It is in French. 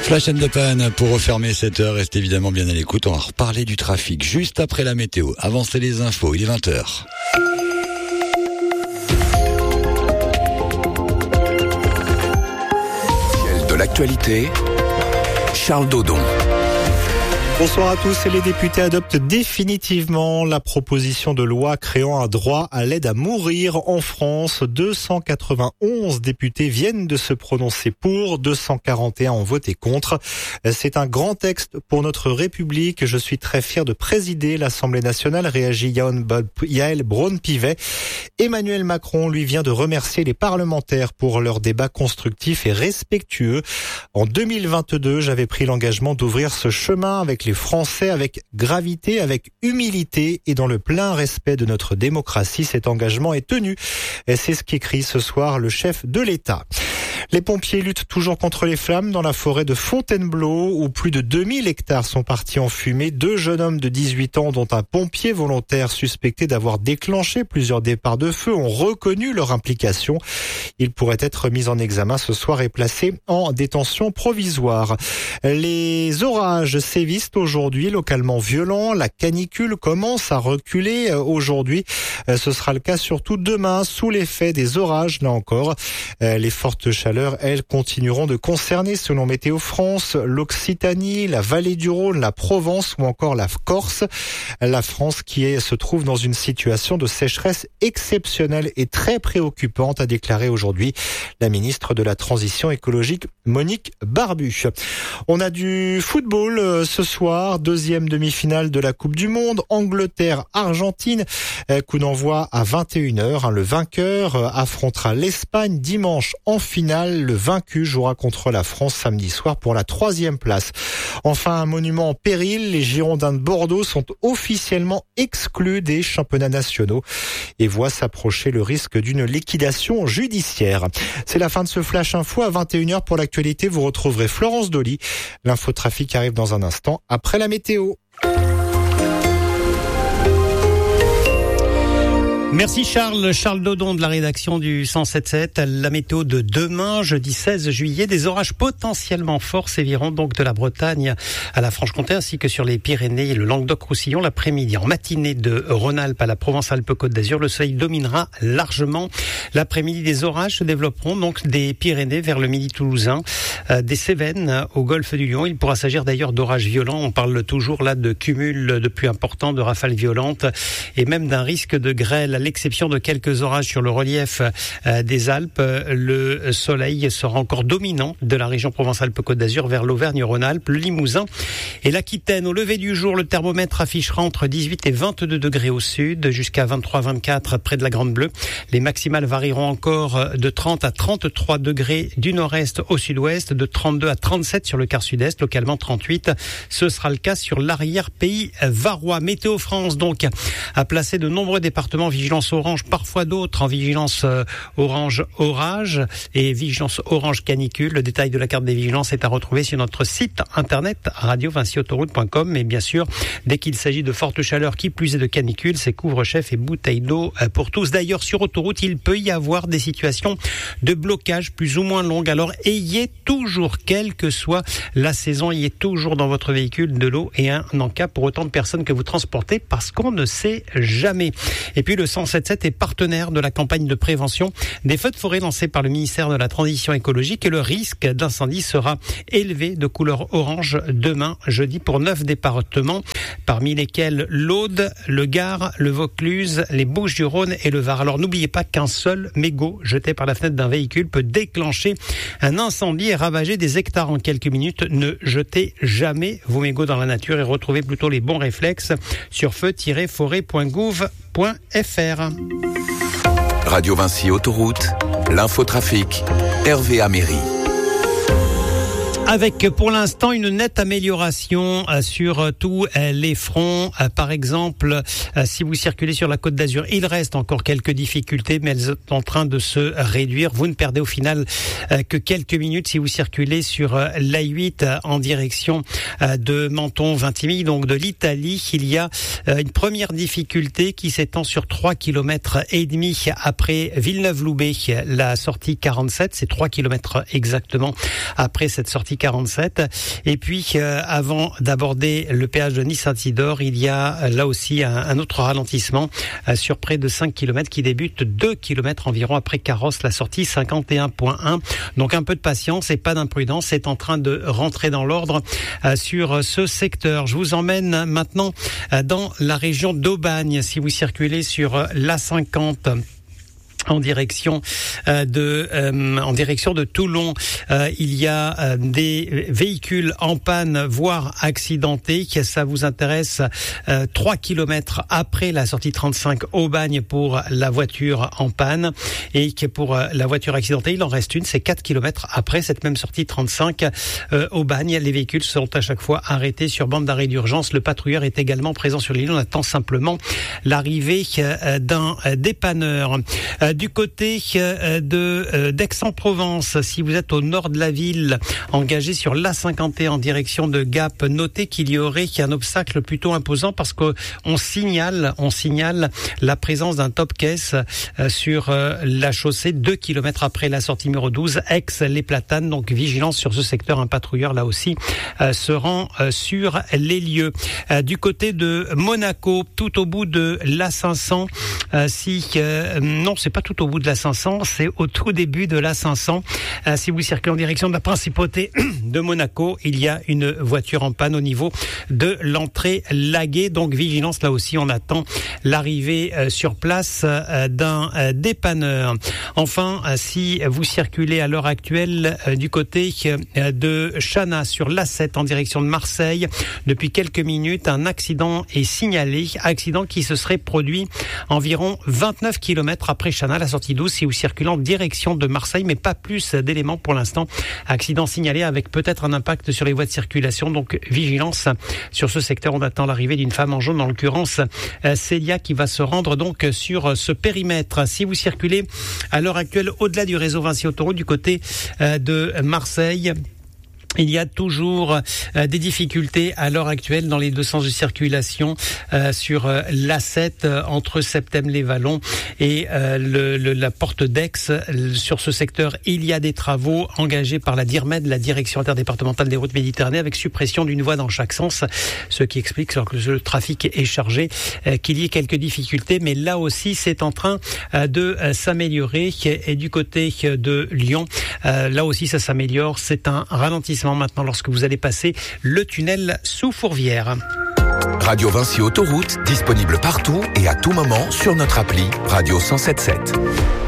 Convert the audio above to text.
Flash and the Pan pour refermer cette heure. Restez évidemment bien à l'écoute. On va reparler du trafic juste après la météo. Avancez les infos, il est 20h. De l'actualité, Charles Dodon. Bonsoir à tous. Les députés adoptent définitivement la proposition de loi créant un droit à l'aide à mourir en France. 291 députés viennent de se prononcer pour, 241 ont voté contre. C'est un grand texte pour notre République. Je suis très fier de présider l'Assemblée nationale, réagit Yael Braun-Pivet. Emmanuel Macron, lui, vient de remercier les parlementaires pour leur débat constructif et respectueux. En 2022, j'avais pris l'engagement d'ouvrir ce chemin avec les Français, avec gravité, avec humilité et dans le plein respect de notre démocratie. Cet engagement est tenu. Et c'est ce qu'écrit ce soir le chef de l'État. Les pompiers luttent toujours contre les flammes dans la forêt de Fontainebleau où plus de 2000 hectares sont partis en fumée. 2 jeunes hommes de 18 ans dont un pompier volontaire suspecté d'avoir déclenché plusieurs départs de feu ont reconnu leur implication. Ils pourraient être mis en examen ce soir et placés en détention provisoire. Les orages sévissent aujourd'hui, localement violents. La canicule commence à reculer aujourd'hui. Ce sera le cas surtout demain sous l'effet des orages, là encore. Les fortes chaleurs, elles, continueront de concerner, selon Météo France, l'Occitanie, la vallée du Rhône, la Provence ou encore la Corse. La France qui se trouve dans une situation de sécheresse exceptionnelle et très préoccupante, a déclaré aujourd'hui la ministre de la Transition écologique, Monique Barbu. On a du football ce soir, deuxième demi-finale de la Coupe du Monde, Angleterre-Argentine, coup d'envoi à 21h. Le vainqueur affrontera l'Espagne dimanche en finale. Le vaincu jouera contre la France samedi soir pour la 3e place. Enfin, un monument en péril, les Girondins de Bordeaux sont officiellement exclus des championnats nationaux et voient s'approcher le risque d'une liquidation judiciaire. C'est la fin de ce Flash Info. À 21h pour l'actualité, vous retrouverez Florence Dolly. L'infotrafic arrive dans un instant après la météo. Merci Charles Dodon de la rédaction du 107.7. La météo de demain, jeudi 16 juillet, des orages potentiellement forts séviront donc de la Bretagne à la Franche-Comté ainsi que sur les Pyrénées et le Languedoc-Roussillon l'après-midi. En matinée de Rhône-Alpes à la Provence-Alpes-Côte d'Azur, le soleil dominera largement. L'après-midi, des orages se développeront donc des Pyrénées vers le midi toulousain, des Cévennes au golfe du Lion. Il pourra s'agir d'ailleurs d'orages violents. On parle toujours là de cumul de pluies importants, de rafales violentes et même d'un risque de grêle. À l'exception de quelques orages sur le relief des Alpes, le soleil sera encore dominant de la région Provence-Alpes-Côte d'Azur vers l'Auvergne-Rhône-Alpes, le Limousin et l'Aquitaine. Au lever du jour, le thermomètre affichera entre 18 et 22 degrés au sud, jusqu'à 23-24 près de la Grande Bleue. Les maximales varieront encore de 30 à 33 degrés du nord-est au sud-ouest, de 32 à 37 sur le quart sud-est, localement 38. Ce sera le cas sur l'arrière-pays varois. Météo France donc a placé de nombreux départements vigilance orange, parfois d'autres en vigilance orange orage et vigilance orange canicule. Le détail de la carte des vigilances est à retrouver sur notre site internet radio-autoroute.com. Mais bien sûr, dès qu'il s'agit de fortes chaleurs, qui plus est de canicule, c'est couvre-chef et bouteilles d'eau pour tous. D'ailleurs, sur autoroute, il peut y avoir des situations de blocage plus ou moins longues. Alors, ayez toujours, quelle que soit la saison, ayez toujours dans votre véhicule de l'eau et un encas pour autant de personnes que vous transportez, parce qu'on ne sait jamais. Et puis, le 107.7 est partenaire de la campagne de prévention des feux de forêt lancée par le ministère de la Transition écologique et le risque d'incendie sera élevé de couleur orange demain, jeudi, pour 9 départements, parmi lesquels l'Aude, le Gard, le Vaucluse, les Bouches-du-Rhône et le Var. Alors n'oubliez pas qu'un seul mégot jeté par la fenêtre d'un véhicule peut déclencher un incendie et ravager des hectares en quelques minutes. Ne jetez jamais vos mégots dans la nature et retrouvez plutôt les bons réflexes sur feu-forêt.gouv.fr. Radio Vinci Autoroute, l'infotrafic, Hervé Améry. Avec pour l'instant une nette amélioration sur tous les fronts. Par exemple, si vous circulez sur la Côte d'Azur, il reste encore quelques difficultés, mais elles sont en train de se réduire. Vous ne perdez au final que quelques minutes si vous circulez sur l'A8 en direction de Menton-Vintimille, donc de l'Italie. Il y a une première difficulté qui s'étend sur 3,5 km après Villeneuve-Loubet, la sortie 47. C'est 3 km exactement après cette sortie 647. Et puis, avant d'aborder le péage de Nice-Saint-Isidore, il y a là aussi un autre ralentissement sur près de 5 km qui débute 2 km environ après Carrosse, la sortie 51.1. Donc un peu de patience et pas d'imprudence, c'est en train de rentrer dans l'ordre sur ce secteur. Je vous emmène maintenant dans la région d'Aubagne. Si vous circulez sur l'A50 en direction de Toulon, il y a des véhicules en panne, voire accidentés. Ça vous intéresse 3 km après la sortie 35 Aubagne pour la voiture en panne, et que pour la voiture accidentée, il en reste une, c'est 4 km après cette même sortie 35 Aubagne. Les véhicules sont à chaque fois arrêtés sur bande d'arrêt d'urgence. Le patrouilleur est également présent sur l'île. On attend simplement l'arrivée d'un dépanneur. Du côté d'Aix-en-Provence, si vous êtes au nord de la ville, engagé sur l'A51 en direction de Gap, notez qu'il y aurait un obstacle plutôt imposant parce qu'on signale la présence d'un top caisse sur la chaussée 2 km après la sortie numéro 12, Aix-les Platanes. Donc vigilance sur ce secteur, un patrouilleur là aussi se rend sur les lieux. Du côté de Monaco, tout au bout de l'A500, non, c'est pas tout au bout de l'A500, c'est au tout début de l'A500. Si vous circulez en direction de la principauté de Monaco, il y a une voiture en panne au niveau de l'entrée Laguet. Donc vigilance, là aussi on attend l'arrivée sur place d'un dépanneur. Enfin, si vous circulez à l'heure actuelle du côté de Chana sur l'A7 en direction de Marseille, depuis quelques minutes, un accident est signalé, accident qui se serait produit environ 29 km après Chana, la sortie 12, si vous circulez en direction de Marseille, mais pas plus d'éléments pour l'instant. Accident signalé avec peut-être un impact sur les voies de circulation, donc vigilance sur ce secteur. On attend l'arrivée d'une femme en jaune, en l'occurrence Célia, qui va se rendre donc sur ce périmètre. Si vous circulez à l'heure actuelle au-delà du réseau Vinci Autoroute du côté de Marseille, il y a toujours des difficultés à l'heure actuelle dans les deux sens de circulation sur l'A7 entre Septem-les-Vallons et la porte d'Aix. Sur ce secteur, il y a des travaux engagés par la DIRMED, la Direction interdépartementale des routes Méditerranée, avec suppression d'une voie dans chaque sens, ce qui explique, alors que le trafic est chargé, qu'il y ait quelques difficultés. Mais là aussi, c'est en train de s'améliorer. Et du côté de Lyon, là aussi, ça s'améliore. C'est un ralentissement maintenant lorsque vous allez passer le tunnel sous Fourvière. Radio Vinci Autoroute, disponible partout et à tout moment sur notre appli Radio 107.7.